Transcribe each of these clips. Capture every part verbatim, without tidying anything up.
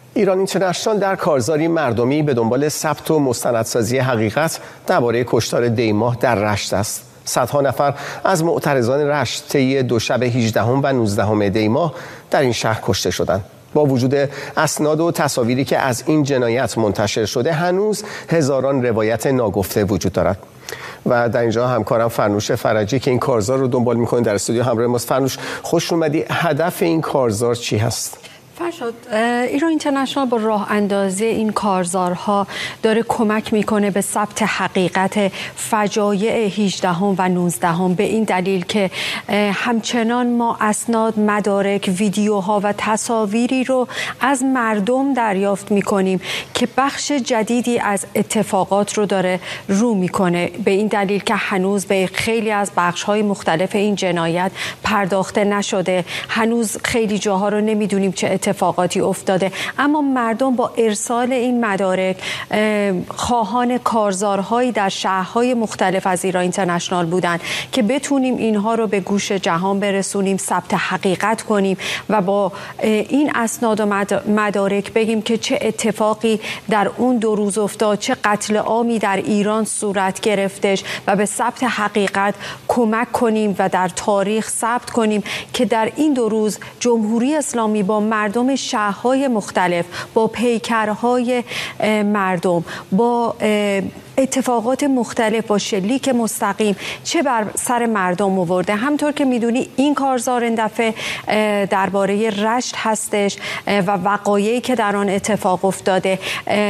ایران اینترنشنال در کارزاری مردمی به دنبال ثبت و مستندسازی حقیقت درباره کشتار دیماه در رشت است. صدها نفر از معترضان رشت طی دو شب هجدهم و نوزدهم دی ماه در این شهر کشته شدند. با وجود اسناد و تصاویری که از این جنایت منتشر شده، هنوز هزاران روایت ناگفته وجود دارد. و در اینجا همکارم فرنوش فرجی که این کارزار رو دنبال می‌کنه در استودیو همراه ماست. فرنوش، خوش اومدی. هدف این کارزار چی هست؟ فرشاد، ایران اینترنشنال با راه اندازی این کارزارها داره کمک میکنه به ثبت حقیقت فجایع هجدهم و نوزدهم، به این دلیل که همچنان ما اسناد، مدارک، ویدیوها و تصاویری رو از مردم دریافت میکنیم که بخش جدیدی از اتفاقات رو داره رو میکنه، به این دلیل که هنوز به خیلی از بخش‌های مختلف این جنایت پرداخته نشده. هنوز خیلی جاها رو نمیدونیم چه اتفاقاتی افتاده، اما مردم با ارسال این مدارک خواهان کارزارهایی در شهرهای مختلف از ایران اینترنشنال بودن که بتونیم اینها رو به گوش جهان برسونیم، ثبت حقیقت کنیم و با این اسناد و مدارک بگیم که چه اتفاقی در اون دو روز افتاد، چه قتل عامی در ایران صورت گرفتش و به ثبت حقیقت کمک کنیم و در تاریخ ثبت کنیم که در این دو روز جمهوری اسلامی با مردم شهرهای مختلف، با پیکرهای مردم، با اتفاقات مختلف، با شلیک مستقیم چه بر سر مردم آورده. همطور که میدونی این کارزار این دفعه درباره رشت هستش و وقایعی که در آن اتفاق افتاده،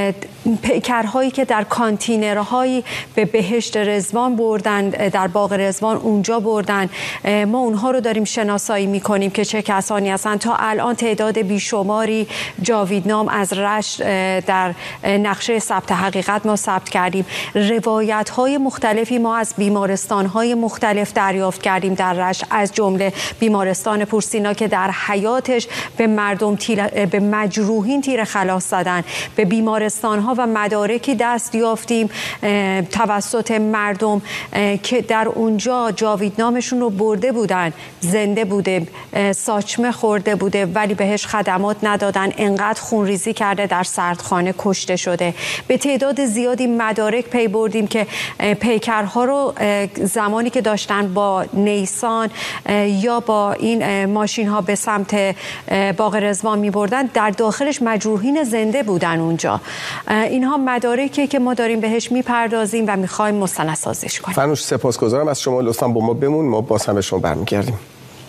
پیکرهایی که در کانتینرهایی به بهشت رضوان بردن، در باغ رضوان اونجا بردن، ما اونها رو داریم شناسایی میکنیم که چه کسانی هستن. تا الان تعداد بیشماری جاویدنام از رشت در نقشه ثبت حقیقت ما ثبت کردیم. روایت های مختلفی ما از بیمارستان های مختلف دریافت کردیم در رشت، از جمله بیمارستان پورسینا که در حیاتش به مردم تیر، به مجروحین تیر خلاص زدن. به بیمارستان ها و مدارکی دست یافتیم توسط مردم که در اونجا جاویدنامشون رو برده بودن، زنده بوده، ساچمه خورده بوده ولی بهش خدمات ندادن، انقدر خونریزی کرده در سردخانه کشته شده. به تعداد زیادی مدارک پی بردیم که پیکرها رو زمانی که داشتن با نیسان یا با این ماشین ها به سمت باغ رضوان می بردن، در داخلش مجروحین زنده بودن اونجا. اینها مدارکی که ما داریم بهش می پردازیم و می خواهیم مستندسازیش کنیم. فرنوش، سپاسگزارم از شما. لطفاً با ما بمون، ما باز هم به شما برمیگردیم.